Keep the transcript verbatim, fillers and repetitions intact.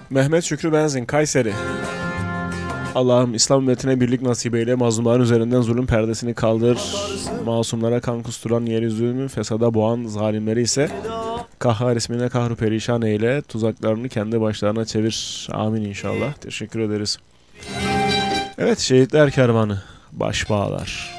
Mehmet Şükrü Benzin, Kayseri. Allah'ım İslam ümmetine birlik nasip eyle, mazlumların üzerinden zulüm perdesini kaldır, masumlara kan kusturan, yeryüzünü fesada boğan zalimleri ise Kahhar ismine kahru perişan eyle, tuzaklarını kendi başlarına çevir. Amin inşallah. Teşekkür ederiz. Evet, Şehitler Kervanı baş bağlar.